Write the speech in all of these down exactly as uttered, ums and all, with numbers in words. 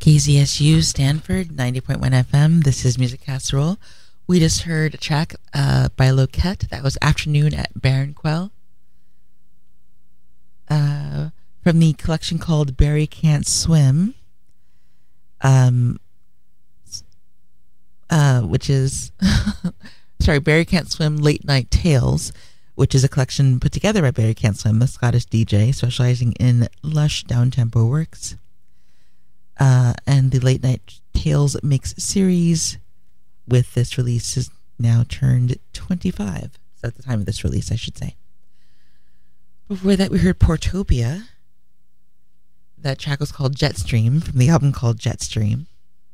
K Z S U Stanford ninety point one F M. This is Music Casserole. We just heard a track uh, by Loquette. That was Afternoon at Baronquel. Uh, from the collection called Barry Can't Swim. Um, uh, which is, sorry, Barry Can't Swim Late Night Tales, which is a collection put together by Barry Can't Swim, a Scottish D J specializing in lush down-tempo works. Uh, and the Late Night Tales Mix series with this release is now turned twenty-five. So at the time of this release, I should say. Before that, we heard Portopia. That track was called Jetstream, from the album called Jetstream.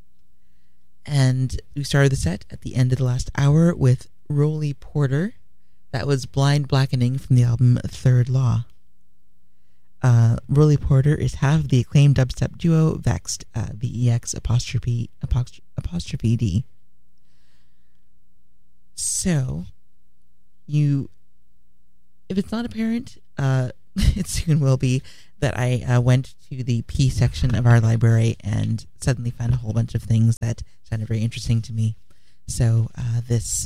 And we started the set at the end of the last hour with Roly Porter. That was Blind Blackening from the album Third Law. Uh, Roly Porter is half of the acclaimed dubstep duo Vexed, uh, V E X apostrophe, apostrophe, apostrophe D. So, you, if it's not apparent, uh, it soon will be, that I uh, went to the P section of our library and suddenly found a whole bunch of things that sounded very interesting to me. So, uh, this,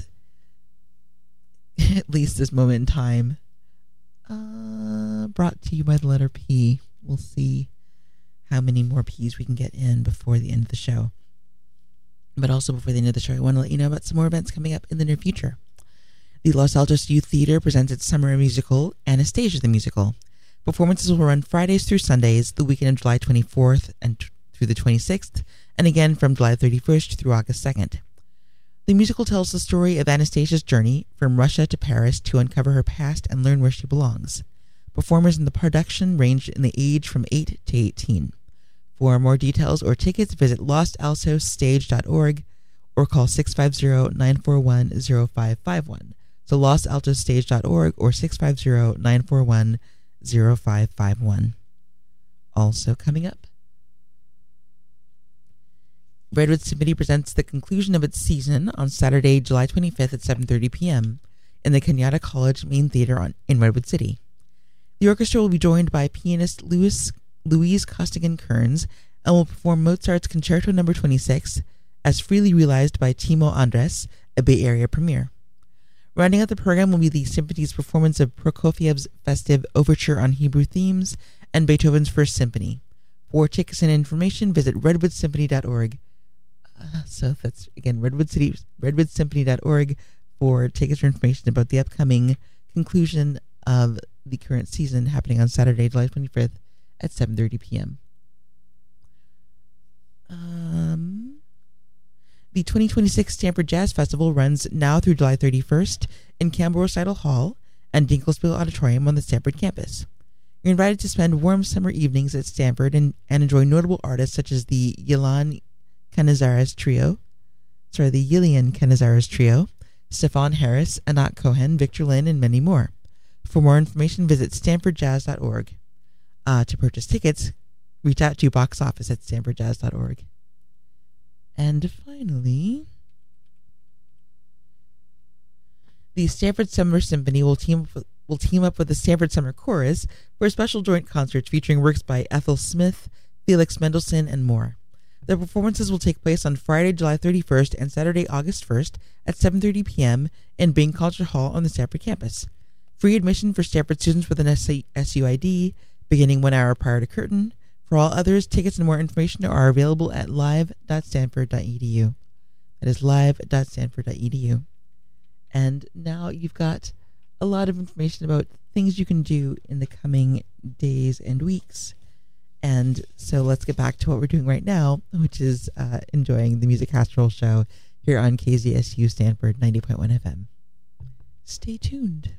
at least this moment in time, Uh, brought to you by the letter P. We'll see how many more P's we can get in before the end of the show. But also before the end of the show, I want to let you know about some more events coming up in the near future. The Los Altos Youth Theater presents its summer musical, Anastasia the Musical. Performances will run Fridays through Sundays, the weekend of July twenty-fourth and t- through the twenty-sixth, and again from July thirty-first through August second. The musical tells the story of Anastasia's journey from Russia to Paris to uncover her past and learn where she belongs. Performers in the production range in the age from eight to eighteen. For more details or tickets, visit lost altos stage dot org or call six five zero, nine four one, zero five five one. So lost altos stage dot org or six five zero, nine four one, zero five five one. Also coming up, Redwood Symphony presents the conclusion of its season on Saturday, July twenty-fifth at seven thirty p.m. in the Kenyatta College Main Theater on, in Redwood City. The orchestra will be joined by pianist Louis, Louise Costigan-Kearns and will perform Mozart's Concerto Number twenty-six as freely realized by Timo Andres, a Bay Area premiere. Rounding out the program will be the symphony's performance of Prokofiev's festive Overture on Hebrew Themes and Beethoven's First Symphony. For tickets and information, visit redwood symphony dot org. Uh, so that's, again, Redwood City, redwood symphony dot org for tickets or information about the upcoming conclusion of the current season happening on Saturday, July twenty-fifth at seven thirty p.m. Um, the twenty twenty-six Stanford Jazz Festival runs now through July thirty-first in Campbell Recital Hall and Dinkelspiel Auditorium on the Stanford campus. You're invited to spend warm summer evenings at Stanford and, and enjoy notable artists such as the Yilan Canizares Trio, sorry, the Yilian Canizares Trio, Stefan Harris, Anat Cohen, Victor Lin, and many more. For more information, visit stanford jazz dot org. Uh, to purchase tickets, reach out to box office at stanford jazz dot org. And finally, the Stanford Summer Symphony will team up with, will team up with the Stanford Summer Chorus for a special joint concert featuring works by Ethel Smith, Felix Mendelssohn, and more. The performances will take place on Friday, July thirty-first and Saturday, August first at seven thirty p.m. in Bing Concert Hall on the Stanford campus. Free admission for Stanford students with an S U I D, beginning one hour prior to curtain. For all others, tickets and more information are available at live dot stanford dot e d u. That is live dot stanford dot e d u. And now you've got a lot of information about things you can do in the coming days and weeks. And so let's get back to what we're doing right now, which is uh, enjoying the Music Casserole show here on K Z S U Stanford ninety point one F M. Stay tuned.